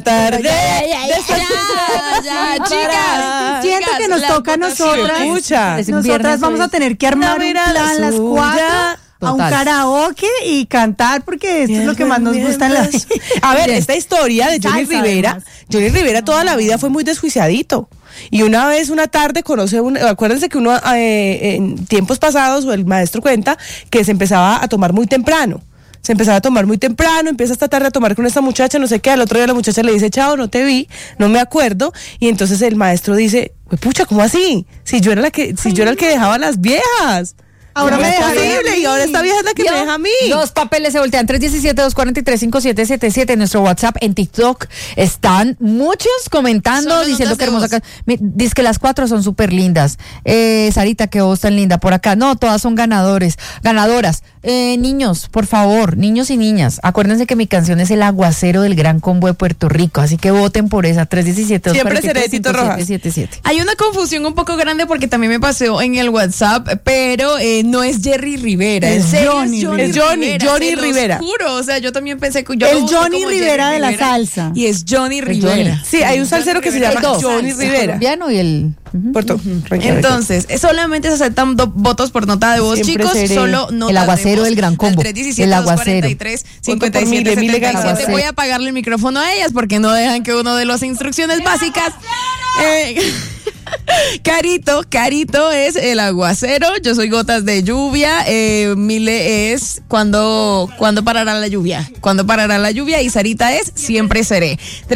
Tarde. Ya, chicas. Siento que nos toca a nosotras. Nosotras vamos a tener que armar un plan las 4 a un karaoke y cantar porque esto es lo que más nos gusta en la vida. A ver, esta historia de Johnny Rivera. Johnny Rivera toda la vida fue muy desjuiciadito. Y una vez, una tarde, acuérdense que uno en tiempos pasados, o el maestro cuenta, que se empezaba a tomar muy temprano. Empieza esta tarde a tomar con esta muchacha, no sé qué, al otro día la muchacha le dice, chao, no te vi, no me acuerdo, y entonces el maestro dice, pucha, ¿cómo así? Si yo era el que dejaba a las viejas. Ahora me deja libre y ahora esta vieja es la que me deja a mí. Los papeles se voltean. 317-243-5777. En nuestro WhatsApp, en TikTok, están muchos comentando, solo diciendo que hermosa. Dice que las 4 son súper lindas. Sarita, que voz tan linda por acá. No, todas son ganadoras. Niños, por favor, niños y niñas, acuérdense que mi canción es El Aguacero del Gran Combo de Puerto Rico, así que voten por esa. 317-243-5777. Siempre seré Tito Rojas. Hay una confusión un poco grande porque también me pasó en el WhatsApp, pero no es Jerry Rivera, es Johnny Rivera. Juro, o sea, yo también pensé que el Johnny Rivera de la salsa. Y es Johnny Rivera. Sí, hay un salsero que se llama Johnny Rivera. Colombiano y el Entonces, solamente se aceptan votos por nota de voz, siempre chicos, solo nota El Aguacero del Gran Combo. 317-243-5777. Voy a apagarle el micrófono a ellas porque no dejan que uno de las instrucciones básicas. Carito es El Aguacero, yo soy Gotas de Lluvia, Mile es cuando parará la lluvia, y Sarita es Siempre Seré.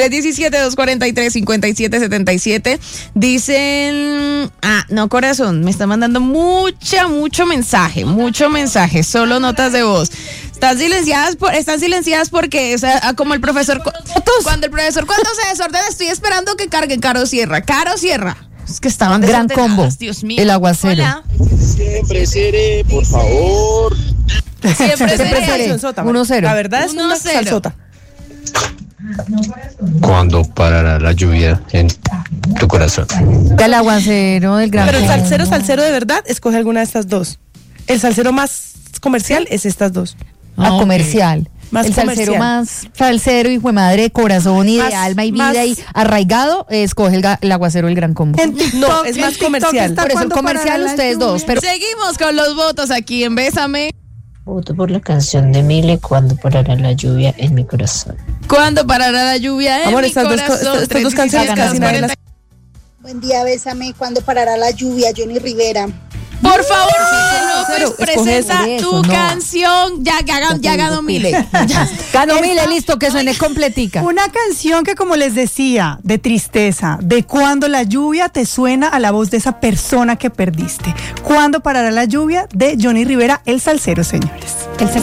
317-243-5777. Dicen, no, corazón, me está mandando mucho mensaje, solo notas de voz. Están silenciadas porque, o sea, como el profesor, cuando se desordena, estoy esperando que cargue Caro Sierra. Es que estaban Gran Combo, Dios mío. El Aguacero. Hola. Siempre seré, por favor. Siempre seré. 1-0. La verdad es una salsota. ¿Cuándo parará la lluvia en tu corazón? El Aguacero del Gran Pero el Combo. salsero de verdad, escoge alguna de estas dos. El salsero más comercial es estas dos. Comercial. Más el comercial. salsero más salsero, hijo de madre, de corazón y de alma y vida y arraigado, escoge el Aguacero del Gran Combo. No, es más comercial. Por eso el comercial ustedes dos. Pero Seguimos con los votos aquí en Bésame. Voto por la canción de Mile, Cuando parará la lluvia en mi corazón. ¿Cuándo parará la lluvia en mi corazón? Estas dos canciones casi nadie las... Buen día, Bésame, ¿cuándo parará la lluvia? Johnny Rivera. Por favor, López, presenta tu canción. Ya ganó Mile. Ganó Mile, listo, que suene completica. Una canción que, como les decía, de tristeza, de cuando la lluvia te suena a la voz de esa persona que perdiste. ¿Cuándo parará la lluvia? De Johnny Rivera, el salsero, señores. El salsero.